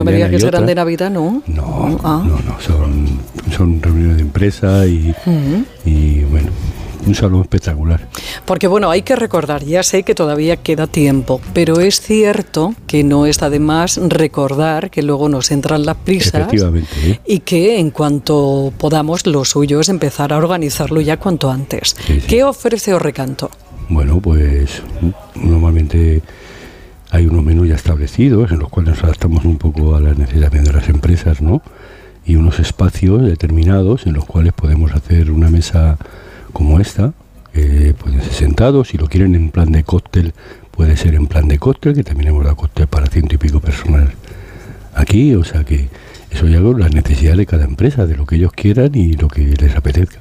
No me digas que serán de Navidad, ¿no? No, son reuniones de empresa y bueno, un salón espectacular. Porque bueno, hay que recordar, ya sé que todavía queda tiempo, pero es cierto que no está de más recordar que luego nos entran las prisas. Efectivamente, y que en cuanto podamos, lo suyo es empezar a organizarlo ya cuanto antes. Sí. ¿Qué ofrece Recanto? Bueno, pues normalmente hay unos menús ya establecidos en los cuales nos adaptamos un poco a las necesidades de las empresas, ¿no? Y unos espacios determinados en los cuales podemos hacer una mesa como esta, pueden ser sentados, si lo quieren en plan de cóctel, puede ser en plan de cóctel, que también hemos dado cóctel para 100 y pico personas aquí, o sea que eso ya es las necesidades de cada empresa, de lo que ellos quieran y lo que les apetezca.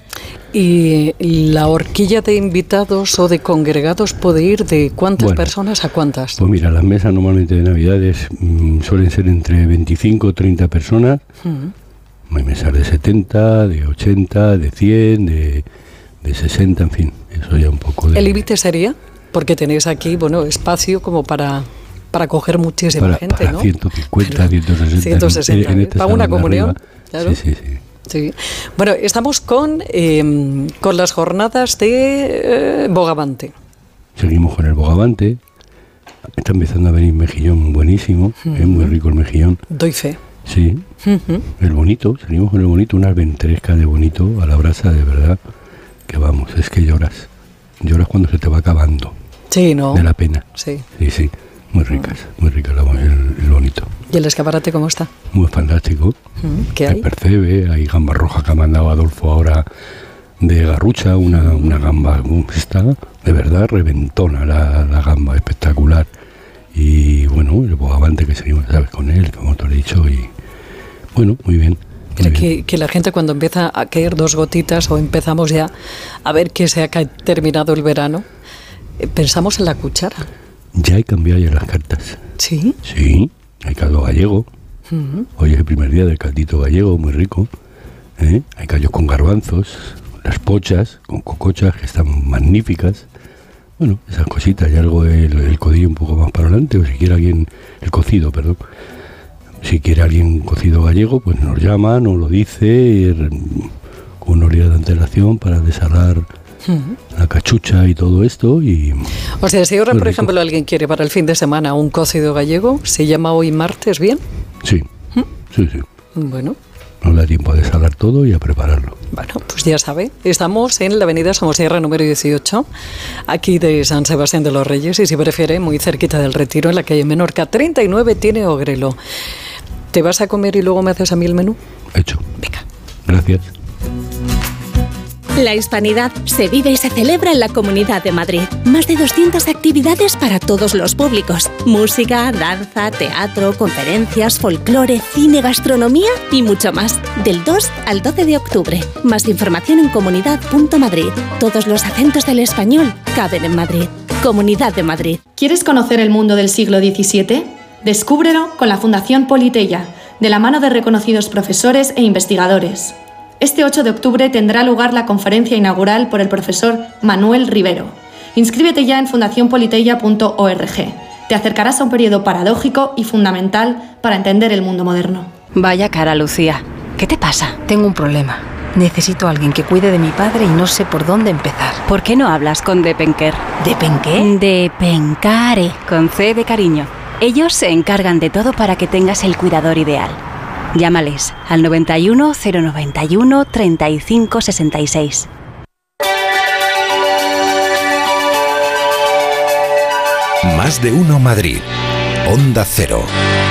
¿Y la horquilla de invitados o de congregados puede ir de cuántas personas a cuántas? Pues mira, las mesas normalmente de Navidades suelen ser entre 25 o 30 personas. Hay mesas de 70, de 80, de 100, de 60, en fin, eso ya un poco de... ¿El límite sería? Porque tenéis aquí, bueno, espacio como para coger muchísima gente, para ¿no? 150, 160. En para una comunión, claro. Sí. Bueno, estamos con las jornadas de Bogavante. Seguimos con el Bogavante. Está empezando a venir mejillón buenísimo, es muy rico el mejillón. Doy fe. Sí, el bonito, seguimos con el bonito, unas ventrescas de bonito a la brasa, de verdad, que vamos, es que lloras cuando se te va acabando. Sí, ¿no? De la pena. Sí. Sí, muy ricas el bonito. ¿Y el escaparate cómo está? Muy fantástico. ¿Qué hay? Se percebe, hay gamba roja que ha mandado Adolfo ahora de Garrucha, una gamba, está de verdad reventona la gamba, espectacular. Y bueno, el Bogavante que seguimos, ¿sabes? Con él, como te lo he dicho, y bueno, muy bien. Mira, que la gente cuando empieza a caer dos gotitas o empezamos ya a ver que se ha terminado el verano, pensamos en la cuchara. Ya he cambiado ya las cartas. ¿Sí? Sí, hay caldo gallego. Hoy es el primer día del caldito gallego, muy rico. Hay callos con garbanzos, las pochas con cocochas que están magníficas. Bueno, esas cositas, y algo el codillo un poco más para adelante, o si quiere alguien, el cocido, perdón. Si quiere alguien cocido gallego, pues nos llama, nos lo dice, con una hora de antelación para deshalar la cachucha y todo esto. O sea, si ahora, por ejemplo, alguien quiere para el fin de semana un cocido gallego, ¿se llama hoy martes bien? Sí, sí. Bueno. Nos da tiempo a deshalar todo y a prepararlo. Bueno, pues ya sabe, estamos en la avenida Somosierra número 18, aquí de San Sebastián de los Reyes, y si prefiere, muy cerquita del Retiro, en la calle Menorca 39, tiene Ogrelo. ¿Te vas a comer y luego me haces a mí el menú? Hecho. Venga. Gracias. La hispanidad se vive y se celebra en la Comunidad de Madrid. Más de 200 actividades para todos los públicos. Música, danza, teatro, conferencias, folclore, cine, gastronomía y mucho más. Del 2 al 12 de octubre. Más información en comunidad.madrid. Todos los acentos del español caben en Madrid. Comunidad de Madrid. ¿Quieres conocer el mundo del siglo XVII? Descúbrelo con la Fundación Politeia, de la mano de reconocidos profesores e investigadores. Este 8 de octubre tendrá lugar la conferencia inaugural por el profesor Manuel Rivero. Inscríbete ya en fundacionpoliteia.org. Te acercarás a un periodo paradójico y fundamental para entender el mundo moderno. Vaya cara, Lucía. ¿Qué te pasa? Tengo un problema. Necesito a alguien que cuide de mi padre y no sé por dónde empezar. ¿Por qué no hablas con Depenker? ¿Depenqué? Depencare, con C de cariño. Ellos se encargan de todo para que tengas el cuidador ideal. Llámales al 91 091 35 66. Más de uno Madrid. Onda Cero.